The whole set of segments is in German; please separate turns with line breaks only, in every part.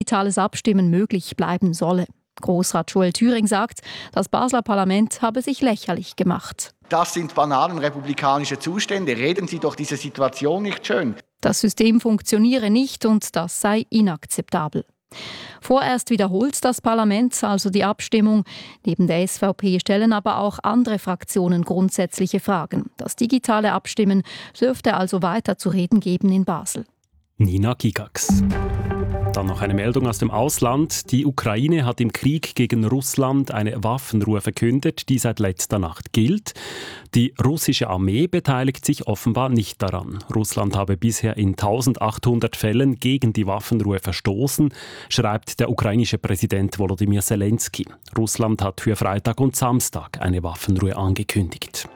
digitales Abstimmen möglich bleiben solle. Grossrat Joel Thüring sagt, das Basler Parlament habe sich lächerlich gemacht.
Das sind bananenrepublikanische Zustände. Reden Sie doch diese Situation nicht schön.
Das System funktioniere nicht und das sei inakzeptabel. Vorerst wiederholt das Parlament also die Abstimmung. Neben der SVP stellen aber auch andere Fraktionen grundsätzliche Fragen. Das digitale Abstimmen dürfte also weiter zu reden geben in Basel.
Nina Gigax. Dann noch eine Meldung aus dem Ausland. Die Ukraine hat im Krieg gegen Russland eine Waffenruhe verkündet, die seit letzter Nacht gilt. Die russische Armee beteiligt sich offenbar nicht daran. Russland habe bisher in 1800 Fällen gegen die Waffenruhe verstoßen, schreibt der ukrainische Präsident Volodymyr Zelensky. Russland hat für Freitag und Samstag eine Waffenruhe angekündigt.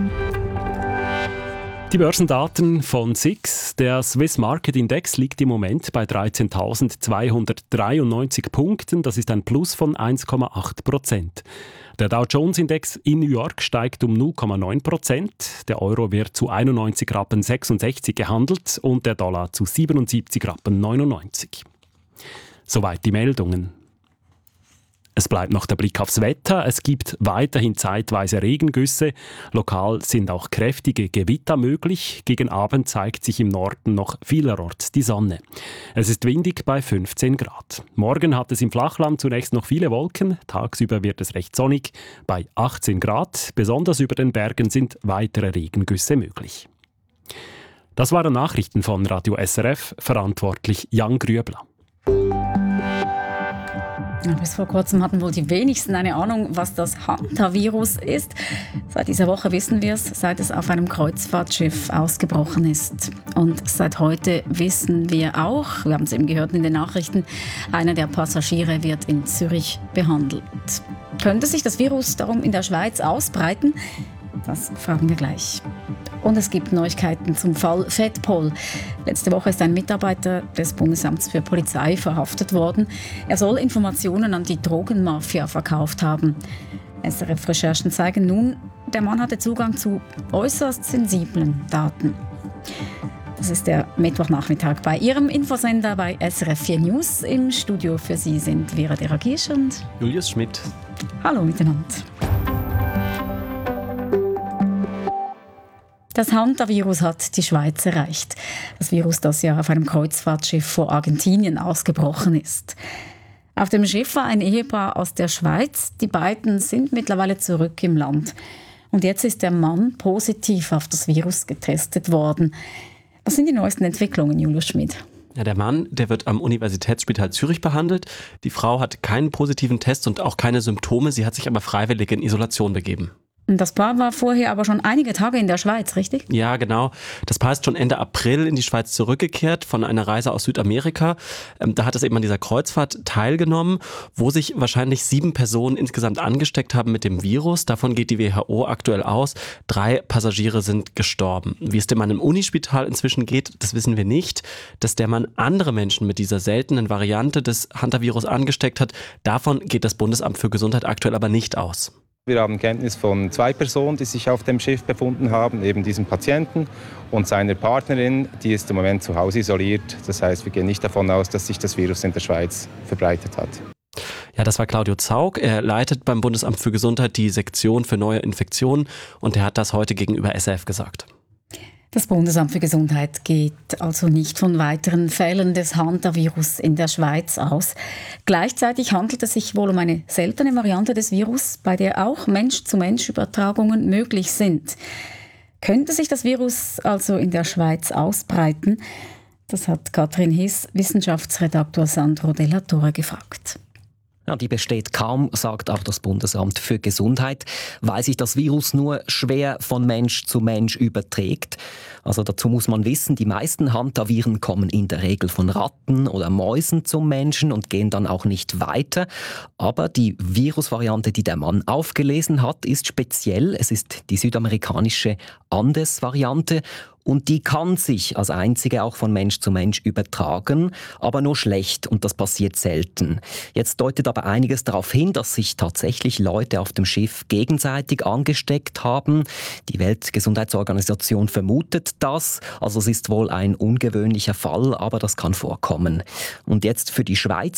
Die Börsendaten von SIX. Der Swiss Market Index liegt im Moment bei 13.293 Punkten. Das ist ein Plus von 1,8%. Der Dow Jones Index in New York steigt um 0,9%. Der Euro wird zu 91,66 Rappen gehandelt und der Dollar zu 77,99 Rappen. Soweit die Meldungen. Es bleibt noch der Blick aufs Wetter. Es gibt weiterhin zeitweise Regengüsse. Lokal sind auch kräftige Gewitter möglich. Gegen Abend zeigt sich im Norden noch vielerorts die Sonne. Es ist windig bei 15 Grad. Morgen hat es im Flachland zunächst noch viele Wolken. Tagsüber wird es recht sonnig bei 18 Grad. Besonders über den Bergen sind weitere Regengüsse möglich. Das waren Nachrichten von Radio SRF, verantwortlich Jan Grüebler.
Bis vor kurzem hatten wohl die wenigsten eine Ahnung, was das Hantavirus ist. Seit dieser Woche wissen wir es, seit es auf einem Kreuzfahrtschiff ausgebrochen ist. Und seit heute wissen wir auch, wir haben es eben gehört in den Nachrichten, einer der Passagiere wird in Zürich behandelt. Könnte sich das Virus darum in der Schweiz ausbreiten? Das fragen wir gleich. Und es gibt Neuigkeiten zum Fall Fedpol. Letzte Woche ist ein Mitarbeiter des Bundesamts für Polizei verhaftet worden. Er soll Informationen an die Drogenmafia verkauft haben. SRF-Recherchen zeigen nun, der Mann hatte Zugang zu äußerst sensiblen Daten. Das ist der Mittwochnachmittag bei Ihrem Infosender bei SRF 4 News. Im Studio für Sie sind Vera Deragisch und
Julius Schmidt.
Hallo miteinander. Das Hantavirus hat die Schweiz erreicht. Das Virus, das ja auf einem Kreuzfahrtschiff vor Argentinien ausgebrochen ist. Auf dem Schiff war ein Ehepaar aus der Schweiz. Die beiden sind mittlerweile zurück im Land. Und jetzt ist der Mann positiv auf das Virus getestet worden. Was sind die neuesten Entwicklungen, Julius Schmidt?
Ja, der Mann, der wird am Universitätsspital Zürich behandelt. Die Frau hat keinen positiven Test und auch keine Symptome. Sie hat sich aber freiwillig in Isolation begeben.
Das Paar war vorher aber schon einige Tage in der Schweiz, richtig?
Ja, genau. Das Paar ist schon Ende April in die Schweiz zurückgekehrt von einer Reise aus Südamerika. Da hat es eben an dieser Kreuzfahrt teilgenommen, wo sich wahrscheinlich 7 Personen insgesamt angesteckt haben mit dem Virus. Davon geht die WHO aktuell aus. 3 Passagiere sind gestorben. Wie es dem Mann im Unispital inzwischen geht, das wissen wir nicht. Dass der Mann andere Menschen mit dieser seltenen Variante des Hantavirus angesteckt hat, davon geht das Bundesamt für Gesundheit aktuell aber nicht aus.
Wir haben Kenntnis von 2 Personen, die sich auf dem Schiff befunden haben, eben diesem Patienten und seiner Partnerin, die ist im Moment zu Hause isoliert. Das heißt, wir gehen nicht davon aus, dass sich das Virus in der Schweiz verbreitet hat.
Ja, das war Claudio Zaug. Er leitet beim Bundesamt für Gesundheit die Sektion für neue Infektionen und er hat das heute gegenüber SRF gesagt.
Das Bundesamt für Gesundheit geht also nicht von weiteren Fällen des Hantavirus in der Schweiz aus. Gleichzeitig handelt es sich wohl um eine seltene Variante des Virus, bei der auch Mensch-zu-Mensch-Übertragungen möglich sind. Könnte sich das Virus also in der Schweiz ausbreiten? Das hat Katrin Hiss, Wissenschaftsredaktor Sandro Della Torre gefragt.
Ja, die besteht kaum, sagt auch das Bundesamt für Gesundheit, weil sich das Virus nur schwer von Mensch zu Mensch überträgt. Also dazu muss man wissen, die meisten Hantaviren kommen in der Regel von Ratten oder Mäusen zum Menschen und gehen dann auch nicht weiter. Aber die Virusvariante, die der Mann aufgelesen hat, ist speziell. Es ist die südamerikanische Andes-Variante. Und die kann sich als einzige auch von Mensch zu Mensch übertragen, aber nur schlecht und das passiert selten. Jetzt deutet aber einiges darauf hin, dass sich tatsächlich Leute auf dem Schiff gegenseitig angesteckt haben. Die Weltgesundheitsorganisation vermutet das, also es ist wohl ein ungewöhnlicher Fall, aber das kann vorkommen. Und jetzt für die Schweiz